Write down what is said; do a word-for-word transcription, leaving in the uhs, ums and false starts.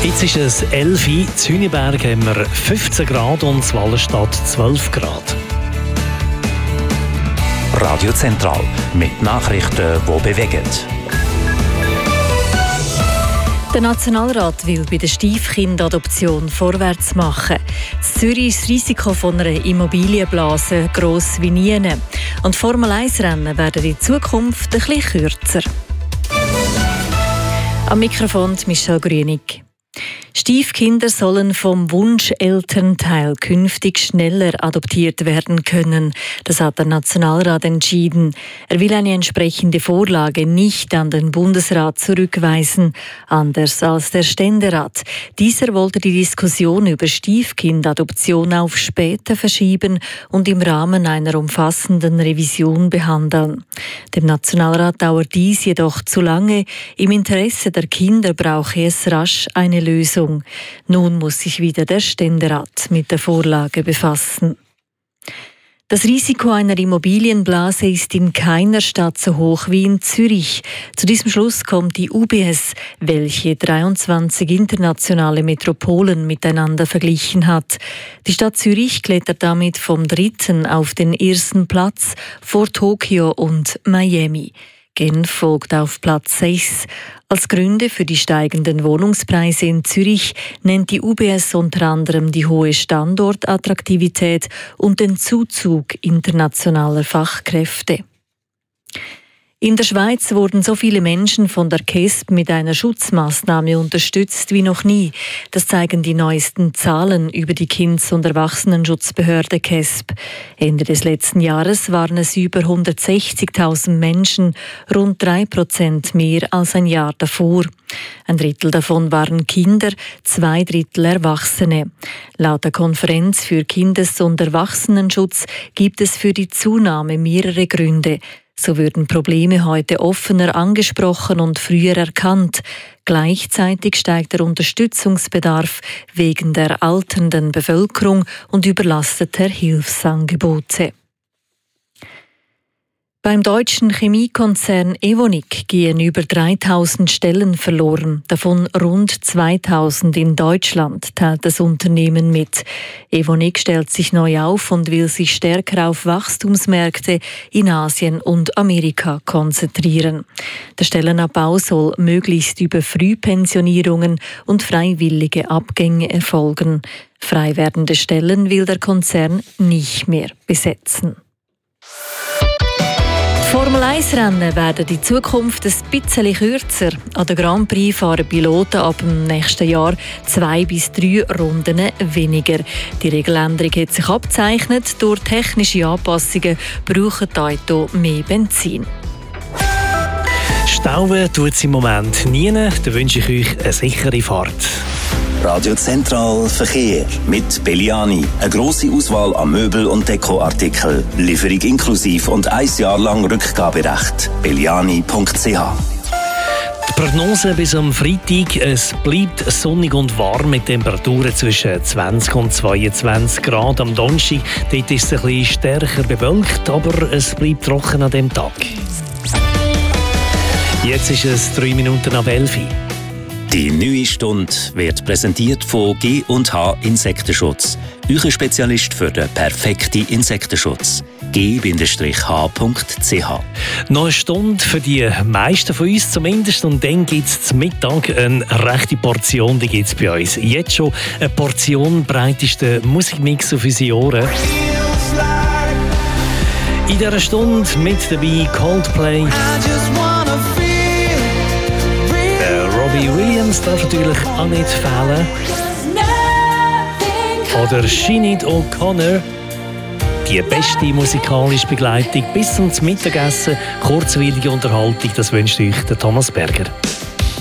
Jetzt ist es elf Uhr, in Züniberg haben wir fünfzehn Grad und in Wallenstadt zwölf Grad. Radio Zentral mit Nachrichten, die bewegen. Der Nationalrat will bei der Stiefkindadoption vorwärts machen. In Zürich ist das Risiko von einer Immobilienblase gross wie nie. Und Formel eins Rennen werden in Zukunft ein bisschen kürzer. Am Mikrofon Michelle Grünig. Stiefkinder sollen vom Wunschelternteil künftig schneller adoptiert werden können. Das hat der Nationalrat entschieden. Er will eine entsprechende Vorlage nicht an den Bundesrat zurückweisen, anders als der Ständerat. Dieser wollte die Diskussion über Stiefkindadoption auf später verschieben und im Rahmen einer umfassenden Revision behandeln. Dem Nationalrat dauert dies jedoch zu lange. Im Interesse der Kinder brauche es rasch eine Lösung. Nun muss sich wieder der Ständerat mit der Vorlage befassen. Das Risiko einer Immobilienblase ist in keiner Stadt so hoch wie in Zürich. Zu diesem Schluss kommt die U B S, welche dreiundzwanzig internationale Metropolen miteinander verglichen hat. Die Stadt Zürich klettert damit vom dritten auf den ersten Platz vor Tokio und Miami. Genf folgt auf Platz sechs. Als Gründe für die steigenden Wohnungspreise in Zürich nennt die U B S unter anderem die hohe Standortattraktivität und den Zuzug internationaler Fachkräfte. In der Schweiz wurden so viele Menschen von der K E S P mit einer Schutzmaßnahme unterstützt wie noch nie. Das zeigen die neuesten Zahlen über die Kindes- und Erwachsenenschutzbehörde K E S P. Ende des letzten Jahres waren es über hundertsechzigtausend Menschen, rund drei Prozent mehr als ein Jahr davor. Ein Drittel davon waren Kinder, zwei Drittel Erwachsene. Laut der Konferenz für Kindes- und Erwachsenenschutz gibt es für die Zunahme mehrere Gründe. So würden Probleme heute offener angesprochen und früher erkannt. Gleichzeitig steigt der Unterstützungsbedarf wegen der alternden Bevölkerung und überlasteter Hilfsangebote. Beim deutschen Chemiekonzern Evonik gehen über dreitausend Stellen verloren, davon rund zweitausend in Deutschland, teilt das Unternehmen mit. Evonik stellt sich neu auf und will sich stärker auf Wachstumsmärkte in Asien und Amerika konzentrieren. Der Stellenabbau soll möglichst über Frühpensionierungen und freiwillige Abgänge erfolgen. Frei werdende Stellen will der Konzern nicht mehr besetzen. Formel eins Rennen werden in Zukunft ein bisschen kürzer. An der Grand Prix fahren Piloten ab dem nächsten Jahr zwei bis drei Runden weniger. Die Regeländerung hat sich abgezeichnet. Durch technische Anpassungen brauchen die Autos mehr Benzin. Stauen tut es im Moment nie. Da wünsche ich euch eine sichere Fahrt. Radio Zentral Verkehr mit Belliani. Eine grosse Auswahl an Möbel- und Dekoartikeln. Lieferung inklusiv und ein Jahr lang Rückgaberecht. belliani punkt c h. Die Prognose bis am Freitag: es bleibt sonnig und warm mit Temperaturen zwischen zwanzig und zweiundzwanzig Grad. Am Donnerstag dort ist es ein bisschen stärker bewölkt, aber es bleibt trocken an diesem Tag. Jetzt ist es drei Minuten ab elf Uhr. Die neue Stunde wird präsentiert von G und H Insektenschutz. Euer Spezialist für den perfekten Insektenschutz. G H punkt c h. Noch eine Stunde für die meisten von uns zumindest. Und dann gibt es zum Mittag eine rechte Portion, die gibt es bei uns. Jetzt schon eine Portion breitesten Musikmix auf unsere Ohren. In dieser Stunde mit dabei Coldplay. Robbie Williams darf natürlich auch nicht fehlen. Oder Sinead O'Connor. Die beste musikalische Begleitung bis zum Mittagessen. Kurzweilige Unterhaltung, das wünscht euch der Thomas Berger.